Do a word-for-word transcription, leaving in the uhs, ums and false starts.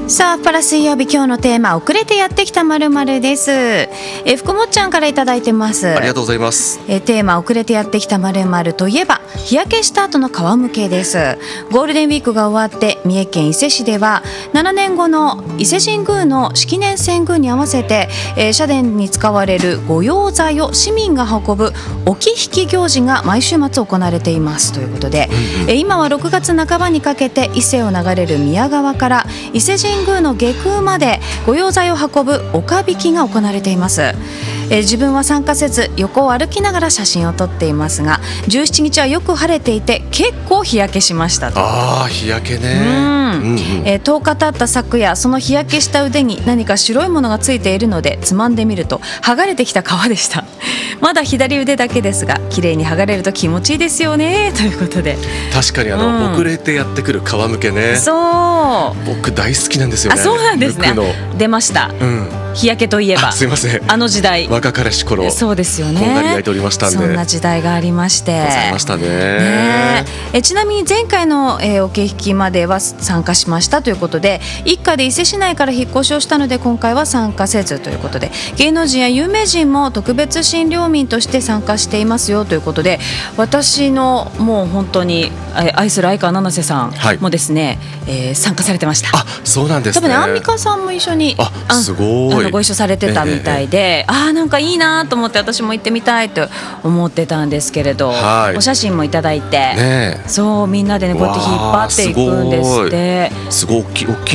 さあパラ水曜日、今日のテーマ遅れてやってきた〇〇です。え福もっちゃんからいただいてます。 ありがとうございます。 えテーマ遅れてやってきた〇〇といえば日焼けした後の皮むけです。ゴールデンウィークが終わって三重県伊勢市ではななねんごの伊勢神宮の式年遷宮に合わせて、えー、社殿に使われる御用材を市民が運ぶ置き引き行事が毎週末行われていますということで、うんうん、え今はろくがつなかばにかけて伊勢を流れる宮川から伊勢神宮の下空まで御用材を運ぶ岡引きが行われています。え自分は参加せず横を歩きながら写真を撮っていますが、じゅうしちにちはよく晴れていて結構日焼けしましたと。 ああ日焼けね、うんうんうんえー、とおか経った昨夜、その日焼けした腕に何か白いものがついているのでつまんでみると剥がれてきた皮でした。まだ左腕だけですが綺麗に剥がれると気持ちいいですよねということで、 確かにあの、うん、遅れてやってくる皮むけね、 そう僕大好きなんですよね。 あそうなんですね。出ました、うん、日焼けといえばすいません、 あの時代若かりし頃そうですよね、 こんがり焼いておりましたんで、 そんな時代がありましてございました ね, ねえちなみに前回の、えー、おけ引きまでは参加しましたということで、一家で伊勢市内から引っ越しをしたので今回は参加せずということで、芸能人や有名人も特別診療民として参加していますよということで、私のもう本当に愛する相川七瀬さんもですね、はいえー、参加されてました。 あそうなんですね。 多分ねアンミカさんも一緒にあすごいあのご一緒されてたみたいで、えー、あーなんかいいなと思って私も行ってみたいと思ってたんですけれど、はい、お写真もいただいて、ね、そうみんなでねこうやって引っ張っていくんですって。 すごい大きい大き